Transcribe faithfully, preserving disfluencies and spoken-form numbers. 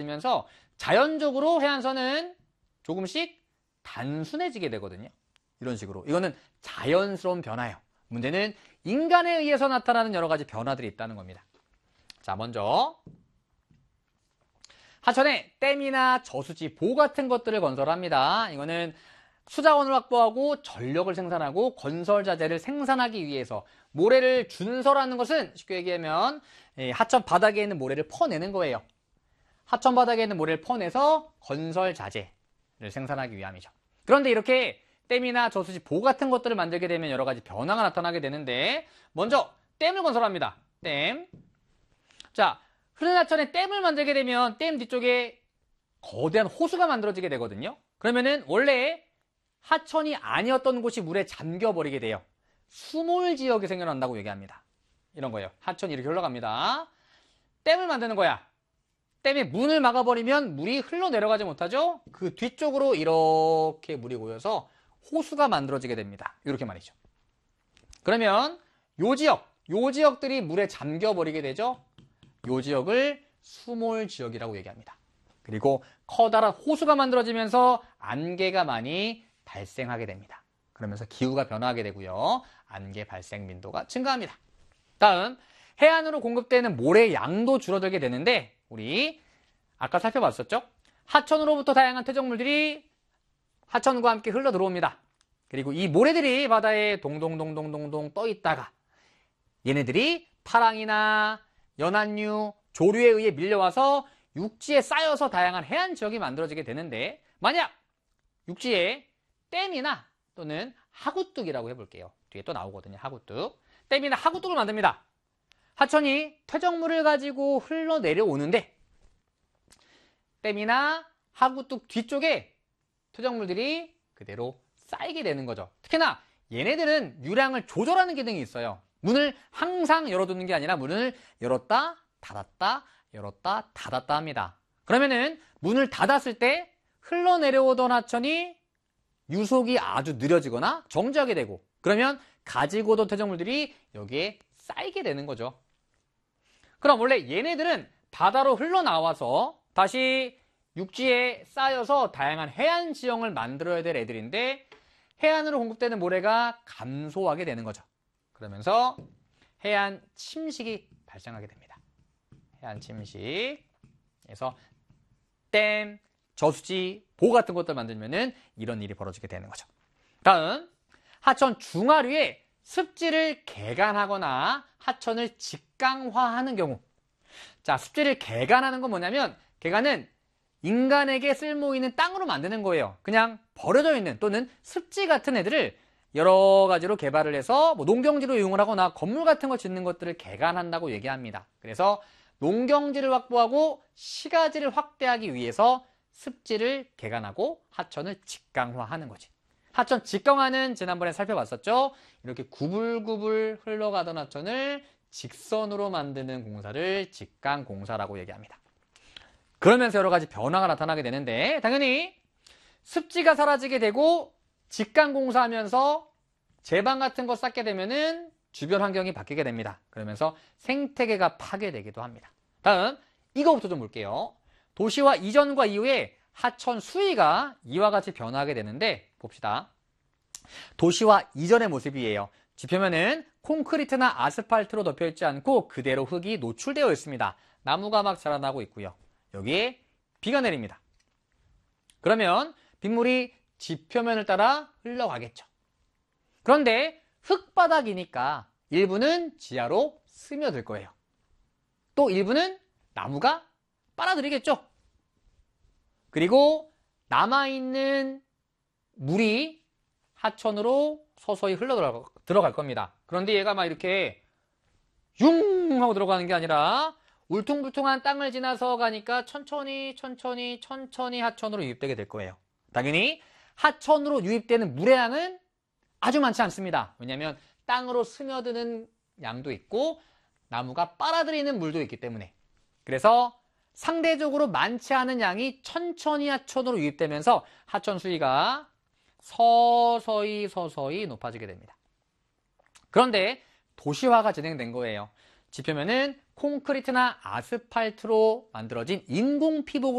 되면서 자연적으로 해안선은 조금씩 단순해지게 되거든요. 이런 식으로. 이거는 자연스러운 변화예요. 문제는 인간에 의해서 나타나는 여러 가지 변화들이 있다는 겁니다. 자, 먼저 하천에 댐이나 저수지, 보 같은 것들을 건설합니다. 이거는 수자원을 확보하고 전력을 생산하고 건설 자재를 생산하기 위해서 모래를 준설하는 것은 쉽게 얘기하면 하천 바닥에 있는 모래를 퍼내는 거예요. 하천 바닥에 있는 모래를 퍼내서 건설 자재를 생산하기 위함이죠. 그런데 이렇게 댐이나 저수지, 보 같은 것들을 만들게 되면 여러 가지 변화가 나타나게 되는데 먼저 댐을 건설합니다. 댐. 자, 흐른 하천에 댐을 만들게 되면 댐 뒤쪽에 거대한 호수가 만들어지게 되거든요. 그러면은 원래 하천이 아니었던 곳이 물에 잠겨버리게 돼요. 수몰 지역이 생겨난다고 얘기합니다. 이런 거예요. 하천이 이렇게 흘러갑니다. 댐을 만드는 거야. 댐에 문을 막아버리면 물이 흘러내려가지 못하죠. 그 뒤쪽으로 이렇게 물이 고여서 호수가 만들어지게 됩니다. 이렇게 말이죠. 그러면 요 지역, 요 지역들이 물에 잠겨버리게 되죠. 요 지역을 수몰 지역이라고 얘기합니다. 그리고 커다란 호수가 만들어지면서 안개가 많이 발생하게 됩니다. 그러면서 기후가 변화하게 되고요. 안개 발생 민도가 증가합니다. 다음, 해안으로 공급되는 모래 양도 줄어들게 되는데 우리 아까 살펴봤었죠? 하천으로부터 다양한 퇴적물들이 하천과 함께 흘러 들어옵니다. 그리고 이 모래들이 바다에 동동동동동동 떠 있다가 얘네들이 파랑이나 연안류, 조류에 의해 밀려와서 육지에 쌓여서 다양한 해안 지역이 만들어지게 되는데 만약 육지에 댐이나 또는 하구뚝이라고 해볼게요. 뒤에 또 나오거든요. 하구뚝. 댐이나 하구뚝을 만듭니다. 하천이 퇴적물을 가지고 흘러내려오는데 댐이나 하구뚝 뒤쪽에 퇴적물들이 그대로 쌓이게 되는 거죠. 특히나 얘네들은 유량을 조절하는 기능이 있어요. 문을 항상 열어두는 게 아니라 문을 열었다 닫았다 열었다 닫았다 합니다. 그러면은 문을 닫았을 때 흘러내려오던 하천이 유속이 아주 느려지거나 정지하게 되고 그러면 가지고 오던 퇴적물들이 여기에 쌓이게 되는 거죠. 그럼 원래 얘네들은 바다로 흘러나와서 다시 육지에 쌓여서 다양한 해안 지형을 만들어야 될 애들인데 해안으로 공급되는 모래가 감소하게 되는 거죠. 그러면서 해안 침식이 발생하게 됩니다. 해안 침식에서 댐, 저수지, 보 같은 것들 만들면은 이런 일이 벌어지게 되는 거죠. 다음, 하천 중하류에 습지를 개간하거나 하천을 직강화하는 경우. 자, 습지를 개간하는 건 뭐냐면 개간은 인간에게 쓸모 있는 땅으로 만드는 거예요. 그냥 버려져 있는 또는 습지 같은 애들을 여러 가지로 개발을 해서 뭐 농경지로 이용을 하거나 건물 같은 거 짓는 것들을 개간한다고 얘기합니다. 그래서 농경지를 확보하고 시가지를 확대하기 위해서 습지를 개간하고 하천을 직강화하는 거지. 하천 직강화는 지난번에 살펴봤었죠. 이렇게 구불구불 흘러가던 하천을 직선으로 만드는 공사를 직강공사라고 얘기합니다. 그러면서 여러 가지 변화가 나타나게 되는데 당연히 습지가 사라지게 되고 직강공사하면서 제방 같은 거 쌓게 되면은 주변 환경이 바뀌게 됩니다. 그러면서 생태계가 파괴되기도 합니다. 다음 이거부터 좀 볼게요. 도시화 이전과 이후에 하천 수위가 이와 같이 변화하게 되는데 봅시다. 도시화 이전의 모습이에요. 지표면은 콘크리트나 아스팔트로 덮여있지 않고 그대로 흙이 노출되어 있습니다. 나무가 막 자라나고 있고요. 여기에 비가 내립니다. 그러면 빗물이 지표면을 따라 흘러가겠죠. 그런데 흙바닥이니까 일부는 지하로 스며들 거예요. 또 일부는 나무가 빨아들이겠죠. 그리고 남아있는 물이 하천으로 서서히 흘러 들어갈 겁니다. 그런데 얘가 막 이렇게 융 하고 들어가는 게 아니라 울퉁불퉁한 땅을 지나서 가니까 천천히 천천히 천천히 하천으로 유입되게 될 거예요. 당연히 하천으로 유입되는 물의 양은 아주 많지 않습니다. 왜냐하면 땅으로 스며드는 양도 있고 나무가 빨아들이는 물도 있기 때문에. 그래서 상대적으로 많지 않은 양이 천천히 하천으로 유입되면서 하천 수위가 서서히 서서히 높아지게 됩니다. 그런데 도시화가 진행된 거예요. 지표면은 콘크리트나 아스팔트로 만들어진 인공 피복으로